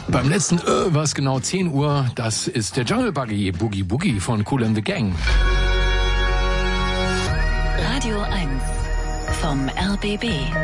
Beim letzten war es genau 10 Uhr. Das ist der Jungle Buggy, Boogie Boogie von Kool and the Gang. Radio 1 vom RBB.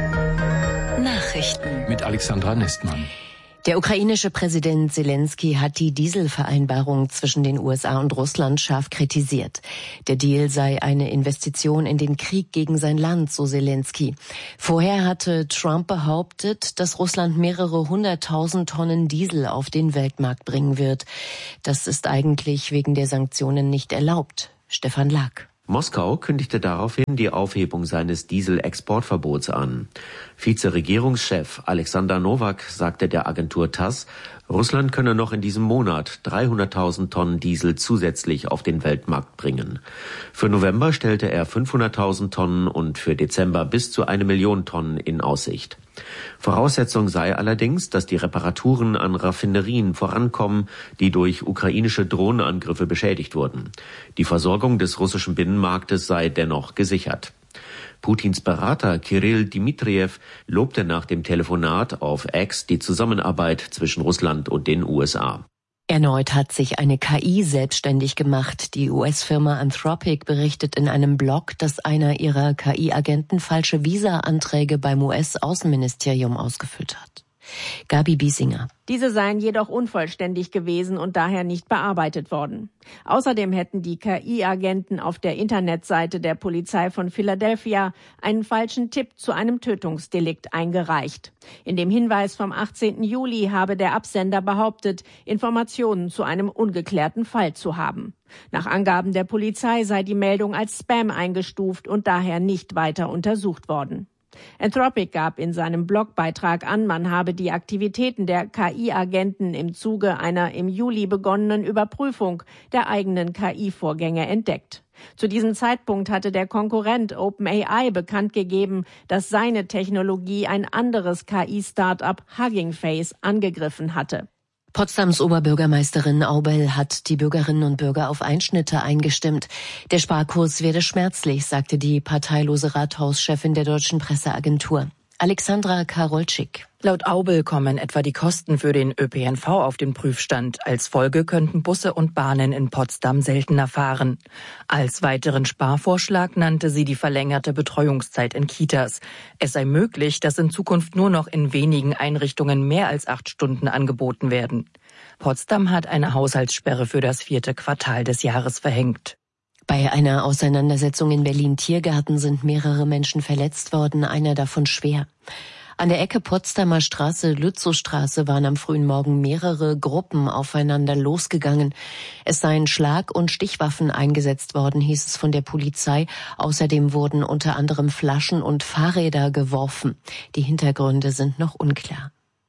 Nachrichten Mit Alexandra Nestmann. Der ukrainische Präsident Zelensky hat die Dieselvereinbarung zwischen den USA und Russland scharf kritisiert. Der Deal sei eine Investition in den Krieg gegen sein Land, so Zelensky. Vorher hatte Trump behauptet, dass Russland mehrere 100.000 Tonnen Diesel auf den Weltmarkt bringen wird. Das ist eigentlich wegen der Sanktionen nicht erlaubt. Stefan Lack. Moskau kündigte daraufhin die Aufhebung seines Dieselexportverbots an. Vizeregierungschef Alexander Nowak sagte der Agentur TASS, Russland könne noch in diesem Monat 300.000 Tonnen Diesel zusätzlich auf den Weltmarkt bringen. Für November stellte er 500.000 Tonnen und für Dezember bis zu 1 Million Tonnen in Aussicht. Voraussetzung sei allerdings, dass die Reparaturen an Raffinerien vorankommen, die durch ukrainische Drohnenangriffe beschädigt wurden. Die Versorgung des russischen Binnenmarktes sei dennoch gesichert. Putins Berater Kyrill Dmitriev lobte nach dem Telefonat auf X die Zusammenarbeit zwischen Russland und den USA. Erneut hat sich eine KI selbstständig gemacht. Die US-Firma Anthropic berichtet in einem Blog, dass einer ihrer KI-Agenten falsche Visa-Anträge beim US-Außenministerium ausgefüllt hat. Gabi Biesinger. Diese seien jedoch unvollständig gewesen und daher nicht bearbeitet worden. Außerdem hätten die KI-Agenten auf der Internetseite der Polizei von Philadelphia einen falschen Tipp zu einem Tötungsdelikt eingereicht. In dem Hinweis vom 18. Juli habe der Absender behauptet, Informationen zu einem ungeklärten Fall zu haben. Nach Angaben der Polizei sei die Meldung als Spam eingestuft und daher nicht weiter untersucht worden. Anthropic gab in seinem Blogbeitrag an, man habe die Aktivitäten der KI-Agenten im Zuge einer im Juli begonnenen Überprüfung der eigenen KI-Vorgänge entdeckt. Zu diesem Zeitpunkt hatte der Konkurrent OpenAI bekannt gegeben, dass seine Technologie ein anderes KI-Startup Hugging Face angegriffen hatte. Potsdams Oberbürgermeisterin Aubel hat die Bürgerinnen und Bürger auf Einschnitte eingestimmt. Der Sparkurs werde schmerzlich, sagte die parteilose Rathauschefin der Deutschen Presseagentur. Alexandra Karolczyk. Laut Aubel kommen etwa die Kosten für den ÖPNV auf den Prüfstand. Als Folge könnten Busse und Bahnen in Potsdam seltener fahren. Als weiteren Sparvorschlag nannte sie die verlängerte Betreuungszeit in Kitas. Es sei möglich, dass in Zukunft nur noch in wenigen Einrichtungen mehr als 8 Stunden angeboten werden. Potsdam hat eine Haushaltssperre für das 4. Quartal des Jahres verhängt. Bei einer Auseinandersetzung in Berlin-Tiergarten sind mehrere Menschen verletzt worden, einer davon schwer. An der Ecke Potsdamer Straße, Lützowstraße waren am frühen Morgen mehrere Gruppen aufeinander losgegangen. Es seien Schlag- und Stichwaffen eingesetzt worden, hieß es von der Polizei. Außerdem wurden unter anderem Flaschen und Fahrräder geworfen. Die Hintergründe sind noch unklar.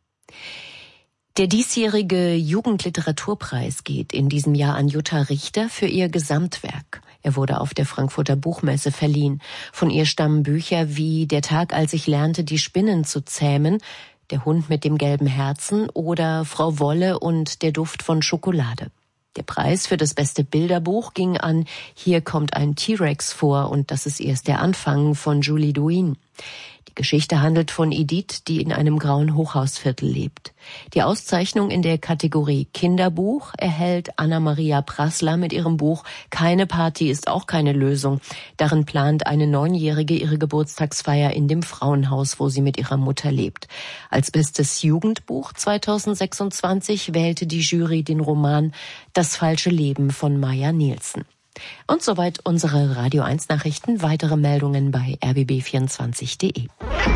Der diesjährige Jugendliteraturpreis geht in diesem Jahr an Jutta Richter für ihr Gesamtwerk. Er wurde auf der Frankfurter Buchmesse verliehen. Von ihr stammen Bücher wie Der Tag, als ich lernte, die Spinnen zu zähmen, Der Hund mit dem gelben Herzen oder Frau Wolle und der Duft von Schokolade. Der Preis für das beste Bilderbuch ging an Hier kommt ein T-Rex vor und das ist erst der Anfang von Julie Douin. Die Geschichte handelt von Edith, die in einem grauen Hochhausviertel lebt. Die Auszeichnung in der Kategorie Kinderbuch erhält Anna-Maria Prassler mit ihrem Buch Keine Party ist auch keine Lösung. Darin plant eine 9-Jährige ihre Geburtstagsfeier in dem Frauenhaus, wo sie mit ihrer Mutter lebt. Als bestes Jugendbuch 2026 wählte die Jury den Roman Das falsche Leben von Maja Nielsen. Und soweit unsere Radio 1 Nachrichten. Weitere Meldungen bei rbb24.de.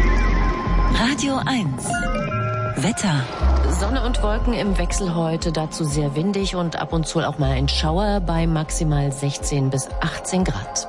Radio 1 Wetter. Sonne und Wolken im Wechsel heute, dazu sehr windig und ab und zu auch mal ein Schauer bei maximal 16 bis 18 Grad.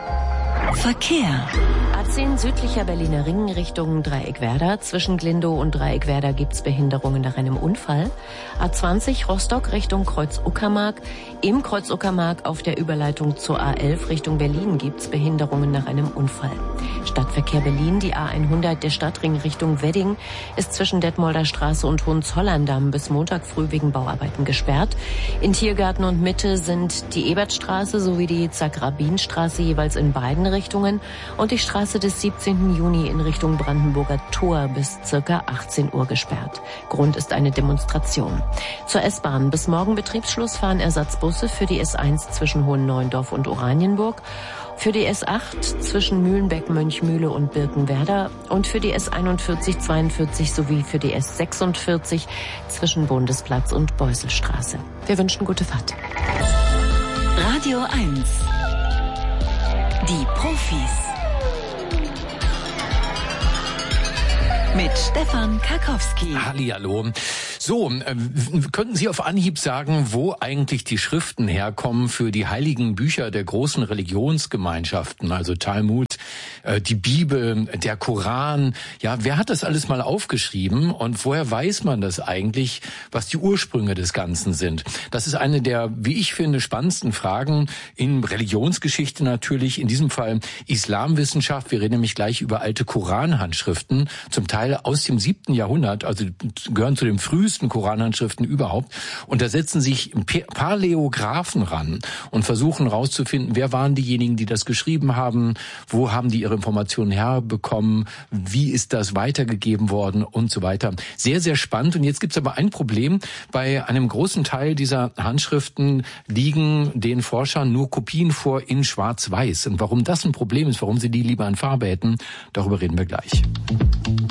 Verkehr. A10 südlicher Berliner Ring Richtung Dreieckwerder. Zwischen Glindow und Dreieckwerder gibt's Behinderungen nach einem Unfall. A20 Rostock Richtung Kreuz-Uckermark. Im Kreuz-Uckermark auf der Überleitung zur A11 Richtung Berlin gibt's Behinderungen nach einem Unfall. Stadtverkehr Berlin, die A100 der Stadtring Richtung Wedding ist zwischen Detmolder Straße und Hohenzollern-Damm bis Montag früh wegen Bauarbeiten gesperrt. In Tiergarten und Mitte sind die Ebertstraße sowie die Zack-Rabin-Straße jeweils in beiden Richtungen Richtungen und die Straße des 17. Juni in Richtung Brandenburger Tor bis ca. 18 Uhr gesperrt. Grund ist eine Demonstration. Zur S-Bahn. Bis morgen Betriebsschluss fahren Ersatzbusse für die S1 zwischen Hohenneuendorf und Oranienburg, für die S8 zwischen Mühlenbeck, Mönchmühle und Birkenwerder und für die S41, 42 sowie für die S46 zwischen Bundesplatz und Beusselstraße. Wir wünschen gute Fahrt. Radio 1. Die Profis. Mit Stefan Karkowski. Hallihallo. So, könnten Sie auf Anhieb sagen, wo eigentlich die Schriften herkommen für die heiligen Bücher der großen Religionsgemeinschaften, also Talmud, die Bibel, der Koran? Ja, wer hat das alles mal aufgeschrieben und woher weiß man das eigentlich, was die Ursprünge des Ganzen sind? Das ist eine der, wie ich finde, spannendsten Fragen in Religionsgeschichte natürlich, in diesem Fall Islamwissenschaft. Wir reden nämlich gleich über alte Koranhandschriften, zum Teil aus dem 7. Jahrhundert, also gehören zu den frühesten Koranhandschriften überhaupt. Und da setzen sich Paläographen ran und versuchen herauszufinden, wer waren diejenigen, die das geschrieben haben, wo haben die ihre Informationen herbekommen, wie ist das weitergegeben worden und so weiter. Sehr, sehr spannend. Und jetzt gibt es aber ein Problem. Bei einem großen Teil dieser Handschriften liegen den Forschern nur Kopien vor in Schwarz-Weiß. Und warum das ein Problem ist, warum sie die lieber in Farbe hätten, darüber reden wir gleich.